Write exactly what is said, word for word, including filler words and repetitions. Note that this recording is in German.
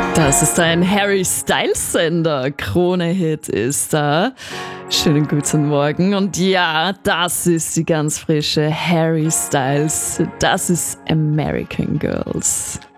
Das ist ein Harry Styles Sender. Krone-Hit ist da. Schönen guten Morgen. Und ja, das ist die ganz frische Harry Styles. Das ist American Girls.